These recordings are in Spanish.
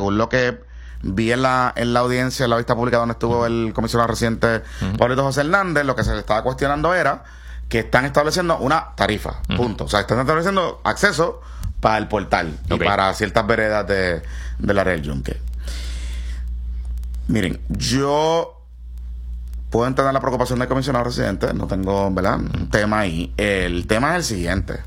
según lo que vi en la audiencia, en la vista pública donde estuvo el comisionado residente Pablito José Hernández, lo que se le estaba cuestionando era que están estableciendo una tarifa, punto. O sea, están estableciendo acceso para el portal y para ciertas veredas del área del Yunque. Miren, yo puedo entender la preocupación del comisionado residente, no tengo, ¿verdad?, un tema ahí. El tema es el siguiente.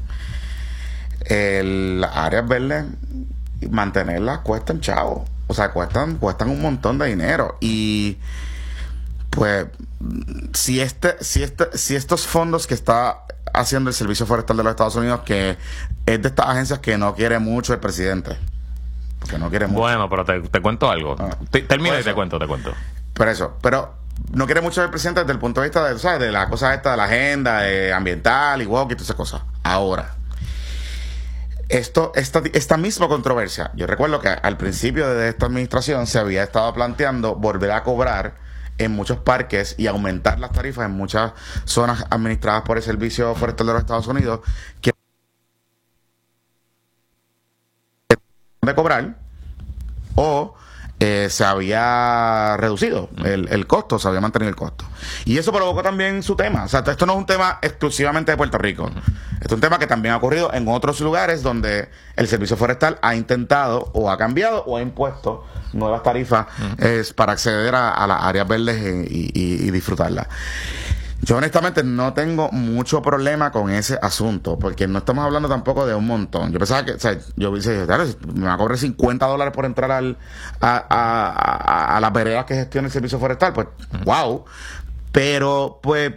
Las áreas verdes, mantenerlas cuestan chavo. O sea, cuestan un montón de dinero. Y pues si estos fondos que está haciendo el Servicio Forestal de los Estados Unidos, que es de estas agencias que no quiere mucho el presidente, porque no quiere mucho. Bueno, pero te cuento algo. Termina y te cuento. Pero no quiere mucho el presidente desde el punto de vista de, ¿sabes?, de la cosa esta de la agenda ambiental y woke y todas esas cosas. Ahora, esta misma controversia, yo recuerdo que al principio de esta administración se había estado planteando volver a cobrar en muchos parques y aumentar las tarifas en muchas zonas administradas por el Servicio Forestal de los Estados Unidos, que de cobrar o se había reducido el costo, se había mantenido el costo. Y eso provocó también su tema. O sea, esto no es un tema exclusivamente de Puerto Rico. Esto es un tema que también ha ocurrido en otros lugares donde el Servicio Forestal ha intentado o ha cambiado o ha impuesto nuevas tarifas para acceder a las áreas verdes y disfrutarlas. Yo honestamente no tengo mucho problema con ese asunto, porque no estamos hablando tampoco de un montón. Yo pensaba que, o sea, yo dije, me va a cobrar $50 por entrar a las veredas que gestiona el Servicio Forestal, pues, wow. Pero, pues,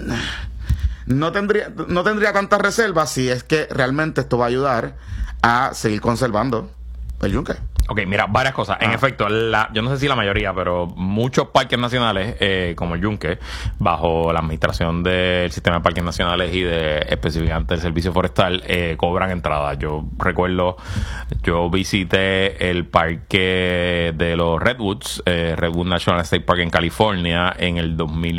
no tendría tantas reservas si es que realmente esto va a ayudar a seguir conservando el yunque. Ok, mira, varias cosas. En efecto, yo no sé si la mayoría, pero muchos parques nacionales, como el Yunque, bajo la administración del sistema de parques nacionales y específicamente del Servicio Forestal, cobran entrada. Yo recuerdo, yo visité el parque de los Redwoods, Redwood National State Park en California, en el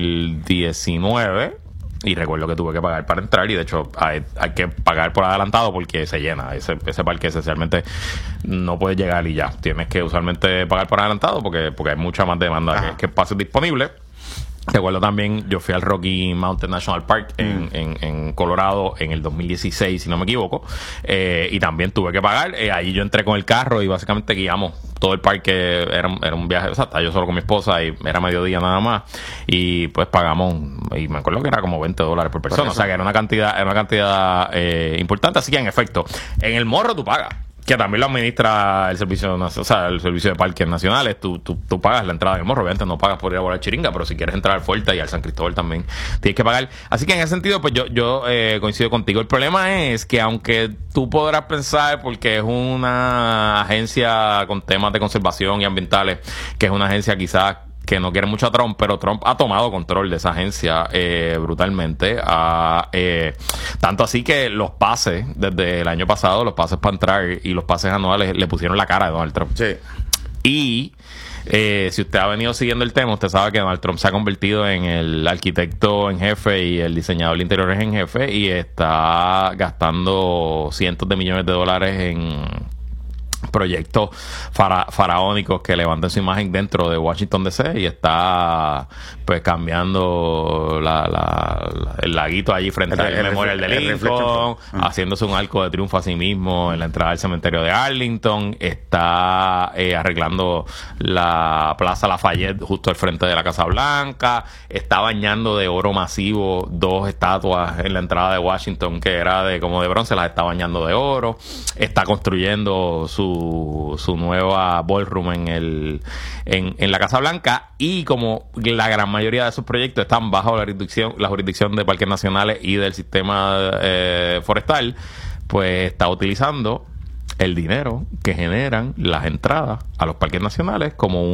2019. Y recuerdo que tuve que pagar para entrar, y de hecho hay que pagar por adelantado porque se llena. Ese parque esencialmente no puedes llegar y ya. Tienes que usualmente pagar por adelantado porque hay mucha más demanda que espacios disponibles. Recuerdo también, yo fui al Rocky Mountain National Park en Colorado en el 2016, si no me equivoco, y también tuve que pagar. Ahí yo entré con el carro y básicamente guiamos todo el parque. Era un viaje, o sea, estaba yo solo con mi esposa y era mediodía nada más, y pues pagamos, y me acuerdo que era como $20 por persona, o sea que era una cantidad importante. Así que en efecto, en el morro tú pagas, que también lo administra el servicio, o sea, el servicio de parques nacionales. Tú pagas la entrada del morro. Obviamente no pagas por ir a volar chiringa, pero si quieres entrar al Fuerte y al San Cristóbal también tienes que pagar. Así que en ese sentido, pues yo coincido contigo. El problema es que aunque tú podrás pensar, porque es una agencia con temas de conservación y ambientales, que es una agencia quizás que no quiere mucho a Trump, pero Trump ha tomado control de esa agencia brutalmente. Tanto así que los pases, desde el año pasado, los pases para entrar y los pases anuales le pusieron la cara de Donald Trump. Sí. Y si usted ha venido siguiendo el tema, usted sabe que Donald Trump se ha convertido en el arquitecto en jefe y el diseñador de interiores en jefe, y está gastando cientos de millones de dólares en proyectos faraónicos que levantan su imagen dentro de Washington DC, y está pues cambiando el laguito allí frente al Memorial de Lincoln, haciéndose un arco de triunfo a sí mismo en la entrada del cementerio de Arlington, está arreglando la Plaza Lafayette justo al frente de la Casa Blanca, está bañando de oro masivo 2 estatuas en la entrada de Washington que era como de bronce, las está bañando de oro, está construyendo su nueva ballroom en la Casa Blanca, y como la gran mayoría de sus proyectos están bajo la jurisdicción de parques nacionales y del sistema forestal, pues está utilizando el dinero que generan las entradas a los parques nacionales como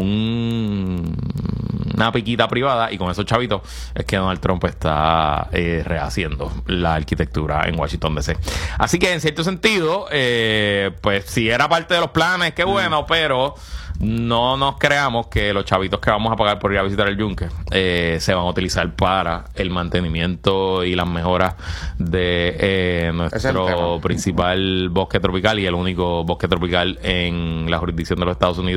una piquita privada, y con esos chavitos es que Donald Trump está rehaciendo la arquitectura en Washington DC. Así que en cierto sentido, pues si era parte de los planes, qué bueno, pero no nos creamos que los chavitos que vamos a pagar por ir a visitar el Yunque se van a utilizar para el mantenimiento y las mejoras de nuestro principal bosque tropical y el único bosque tropical en la jurisdicción de los Estados Unidos